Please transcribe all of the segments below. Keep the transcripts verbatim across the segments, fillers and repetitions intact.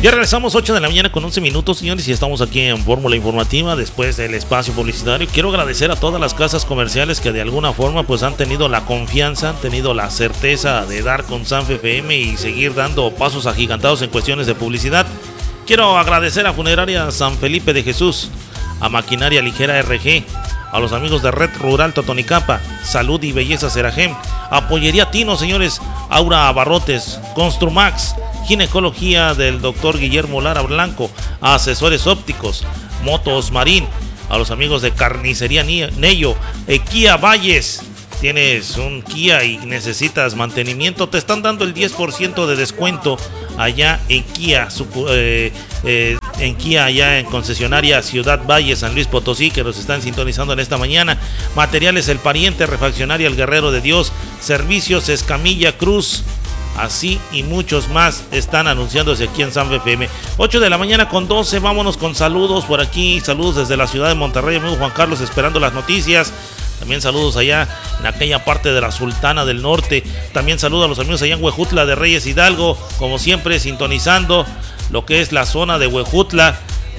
Ya regresamos ocho de la mañana con once minutos, señores, y estamos aquí en Fórmula Informativa después del espacio publicitario. Quiero agradecer a todas las casas comerciales que de alguna forma pues han tenido la confianza, han tenido la certeza de dar con Sanfe F M y seguir dando pasos agigantados en cuestiones de publicidad. Quiero agradecer a Funeraria San Felipe de Jesús, a Maquinaria Ligera R G, a los amigos de Red Rural Totonicapa, Salud y Belleza Seragem, a Pollería Tino, señores, Aura Abarrotes, Construmax, Ginecología del doctor Guillermo Lara Blanco, a Asesores Ópticos, Motos Marín, a los amigos de Carnicería Nello, eh, Kia Valles. Tienes un Kia y necesitas mantenimiento, te están dando el diez por ciento de descuento allá en Kia, su, eh, eh, en Kia allá en concesionaria Ciudad Valle, San Luis Potosí, que nos están sintonizando en esta mañana. Materiales El Pariente, Refaccionaria El Guerrero de Dios, Servicios Escamilla Cruz, así y muchos más están anunciándose aquí en Sanfe F M. ocho de la mañana con doce, vámonos con saludos por aquí, saludos desde la ciudad de Monterrey, amigo Juan Carlos esperando las noticias. También saludos allá en aquella parte de la Sultana del Norte. También saludos a los amigos allá en Huejutla de Reyes Hidalgo, como siempre sintonizando lo que es la zona de Huejutla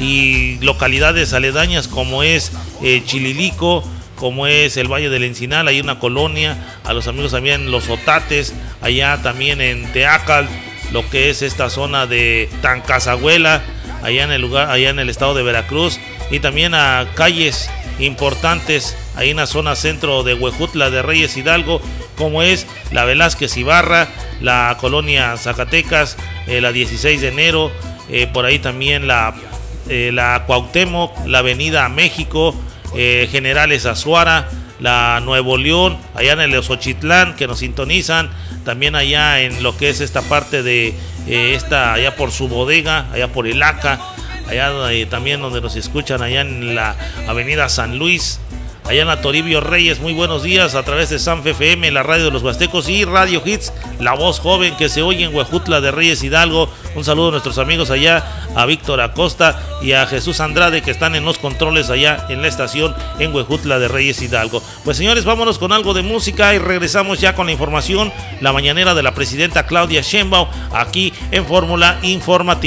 y localidades aledañas como es eh, Chililico, como es el Valle del Encinal, hay una colonia, a los amigos también en Los Otates, allá también en Teacal, lo que es esta zona de Tancazahuela, allá en el lugar, allá en el estado de Veracruz, y también a calles importantes ahí en la zona centro de Huejutla de Reyes Hidalgo, como es la Velázquez Ibarra, la colonia Zacatecas, eh, la dieciséis de enero, eh, por ahí también la, eh, la Cuauhtémoc, la avenida México, eh, Generales Azuara, la Nuevo León, allá en el Xochitlán, que nos sintonizan, también allá en lo que es esta parte de eh, esta, allá por su bodega, allá por Ilaca, allá eh, también donde nos escuchan allá en la avenida San Luis, allá en la Toribio Reyes. Muy buenos días a través de Sanfe F M, la radio de los Huastecos, y Radio Hits, la voz joven que se oye en Huejutla de Reyes Hidalgo. Un saludo a nuestros amigos allá, a Víctor Acosta y a Jesús Andrade, que están en los controles allá en la estación en Huejutla de Reyes Hidalgo. Pues señores, vámonos con algo de música y regresamos ya con la información, la mañanera de la presidenta Claudia Sheinbaum, aquí en Fórmula Informativa.